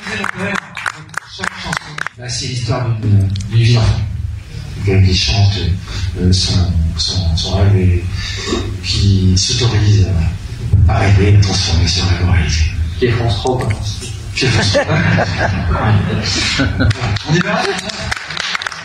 Chaque chanson, bah, c'est l'histoire d'une vie d'enfant. Quelqu'un qui chante son rêve et qui s'autorise à rêver, à transformer son rêve en réalité. Qui est France 3, Qui est France 3. On y va?